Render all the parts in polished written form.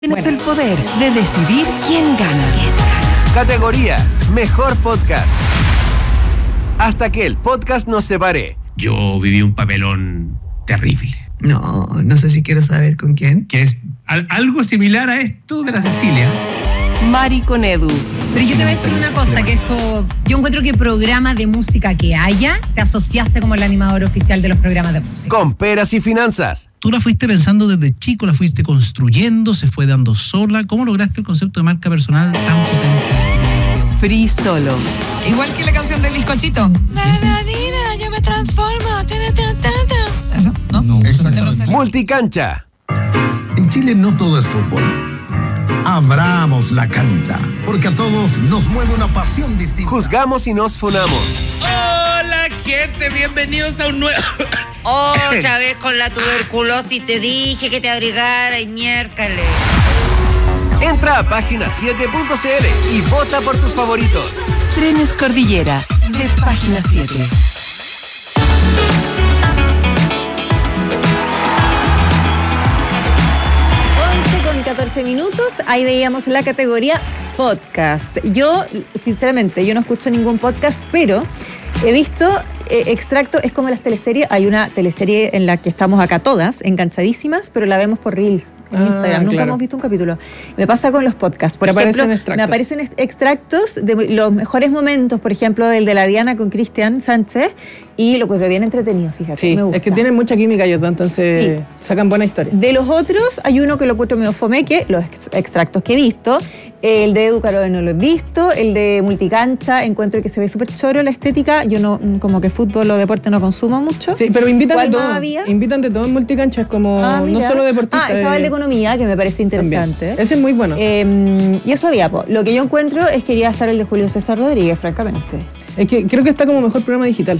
Tienes el poder de decidir quién gana. Categoría Mejor Podcast. Hasta que el podcast nos separe. Yo viví un papelón terrible. No sé si quiero saber con quién. Que es algo similar a esto de la Cecilia. Mari con Edu. Pero yo te voy a decir una cosa, que esto, yo encuentro que programa de música que haya, te asociaste como el animador oficial de los programas de música. Con peras y finanzas. Tú la fuiste pensando desde chico, la fuiste construyendo, se fue dando sola. ¿Cómo lograste el concepto de marca personal tan potente? Free Solo. Igual que la canción del bizcochito. Yo me transformo. ¿Eso? ¿No? Exactamente. Multicancha. En Chile no todo es fútbol. Abramos la cancha, porque a todos nos mueve una pasión distinta. Juzgamos y nos funamos. Hola gente, bienvenidos a un nuevo... Otra vez con la tuberculosis, te dije que te abrigara y miércoles. Entra a página7.cl y vota por tus favoritos. Trenes Cordillera, de Página 7. 14 minutos, ahí veíamos la categoría podcast. Yo, sinceramente, yo no escucho ningún podcast, pero he visto extractos, es como las teleseries. Hay una teleserie en la que estamos acá todas, enganchadísimas, pero la vemos por Reels en Instagram. Nunca hemos visto un capítulo. Me pasa con los podcasts. Por ejemplo, me aparecen extractos de los mejores momentos, por ejemplo, del de la Diana con Cristian Sánchez, y lo encuentro bien entretenido, fíjate. Sí, me gusta. Es que tienen mucha química ellos, entonces sí, sacan buena historia. De los otros, hay uno que lo encuentro medio fomeque, los extractos que he visto. El de Edu Caroe no lo he visto. El de Multicancha, encuentro que se ve súper choro la estética. Yo no, como que fútbol o deporte no consumo mucho. Sí, pero invitan de todo. Había? Invitan de todo en Multicancha, es como no solo deportistas. Estaba el de economía, que me parece interesante. También. Ese es muy bueno. Y eso había, lo que yo encuentro es que iría a estar el de Julio César Rodríguez, francamente. Es que creo que está como mejor programa digital.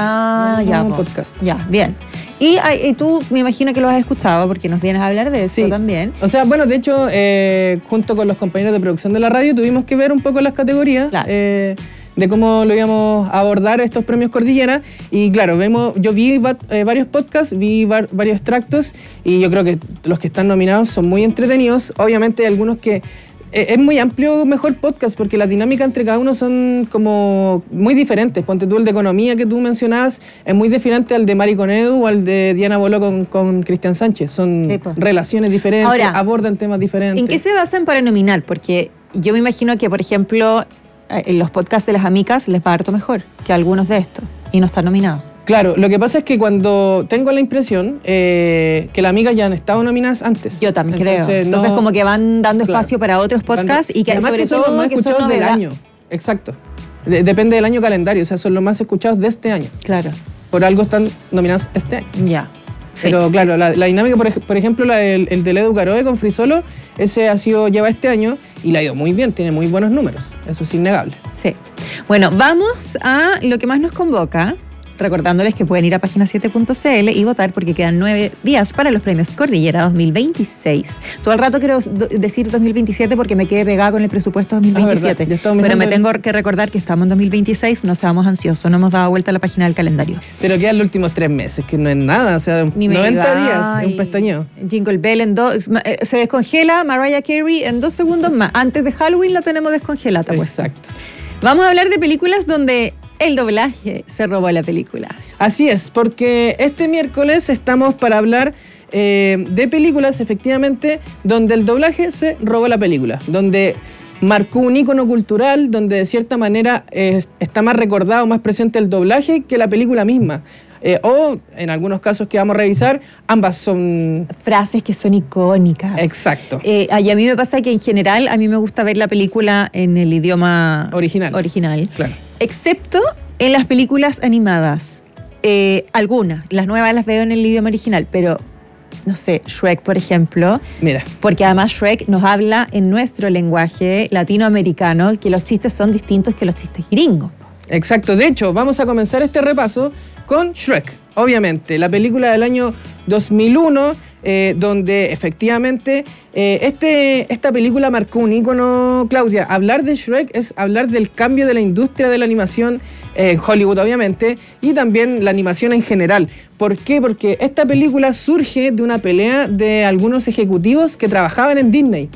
Ya, como podcast. Ya, bien. Y tú me imagino que lo has escuchado porque nos vienes a hablar de eso también. O sea, bueno, de hecho, junto con los compañeros de producción de la radio tuvimos que ver un poco las categorías. Claro. De cómo lo íbamos a abordar estos premios Cordillera. Y claro, yo vi varios podcasts, vi varios extractos, y yo creo que los que están nominados son muy entretenidos. Obviamente hay algunos que... es muy amplio mejor podcast, porque las dinámicas entre cada uno son como muy diferentes. Ponte tú el de economía que tú mencionabas, es muy diferente al de Mari con Edu o al de Diana Boló con Cristian Sánchez. Son relaciones diferentes, ahora, abordan temas diferentes. ¿En qué se basan para nominar? Porque yo me imagino que, por ejemplo, en los podcasts de las amigas les va harto mejor que algunos de estos, y no están nominados. Claro, lo que pasa es que cuando tengo la impresión que las amigas ya han estado nominadas antes. Yo también creo. Entonces como que van dando espacio para otros podcasts y que además sobre que son todo los más que son escuchados del novedades. año. Exacto. Depende del año calendario, o sea, son los más escuchados de este año. Claro. Por algo están nominados este año. Ya. Pero claro, la dinámica, por ejemplo, el del Edu Caroe con Free Solo, ese lleva este año y le ha ido muy bien, tiene muy buenos números, eso es innegable. Sí. Bueno, vamos a lo que más nos convoca, recordándoles que pueden ir a página7.cl y votar porque quedan 9 días para los premios Cordillera 2026. Todo el rato quiero decir 2027 porque me quedé pegada con el presupuesto 2027. Pero me tengo que recordar que estamos en 2026, no seamos ansiosos, no hemos dado vuelta a la página del calendario. Pero quedan los últimos 3 meses, que no es nada, o sea, 90 días, es un pestañeo. Jingle Bell se descongela Mariah Carey en 2 segundos más. Antes de Halloween la tenemos descongelada. Exacto. Vamos a hablar de películas donde el doblaje se robó la película. Así es, porque este miércoles estamos para hablar de películas, efectivamente, donde el doblaje se robó la película, donde marcó un ícono cultural, donde de cierta manera está más recordado, más presente el doblaje que la película misma. O en algunos casos que vamos a revisar, ambas son... frases que son icónicas. Exacto. Y a mí me pasa que en general a mí me gusta ver la película en el idioma original. Claro. Excepto en las películas animadas. Algunas, las nuevas las veo en el idioma original, pero no sé, Shrek, por ejemplo. Mira. Porque además Shrek nos habla en nuestro lenguaje latinoamericano, que los chistes son distintos que los chistes gringos. Exacto. De hecho, vamos a comenzar este repaso con Shrek, obviamente, la película del año 2001, donde efectivamente esta película marcó un ícono, Claudia. Hablar de Shrek es hablar del cambio de la industria de la animación en Hollywood, obviamente, y también la animación en general. ¿Por qué? Porque esta película surge de una pelea de algunos ejecutivos que trabajaban en Disney.